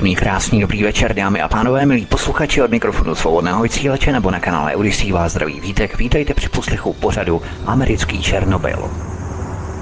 Příjemný, krásný, dobrý večer, dámy a pánové, milí posluchači, od mikrofonu Svobodného vysílače nebo na kanále Odyssey vás zdraví Vítek. Vítejte při poslechu pořadu Americký Černobyl.